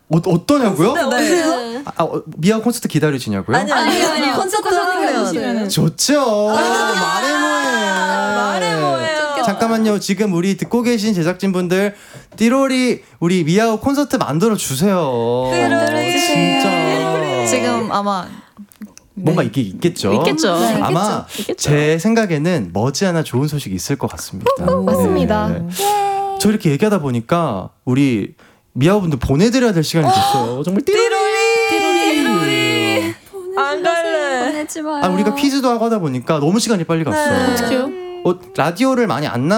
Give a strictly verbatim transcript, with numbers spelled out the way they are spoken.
어, 어떠냐고요? 네. 아, 어, 미아 콘서트 기다리시냐고요? 아니요, 아니요, 아니요. 콘서트 하면 좋죠. 말해 뭐해. 말해 뭐해요. 잠깐만요. 지금 우리 듣고 계신 제작진분들 띠로리 우리 미아오 콘서트 만들어 주세요. 띠로리 진짜. 지금 아마 뭔가 있긴 있겠죠. 있겠죠. 네, 아마 있겠죠. 제 생각에는 머지않아 좋은 소식이 있을 것 같습니다. 맞습니다. 네. 저 이렇게 얘기하다 보니까 우리 미아오분들 보내드려야 될 시간이 됐어요. 정말 띠로리. 띠로리. 안 갈래. 보내지 마요. 아, 우리가 퀴즈도 하고 하다 보니까 너무 시간이 빨리 갔어. 어떡해요? 어, 라디오를 많이 안 나.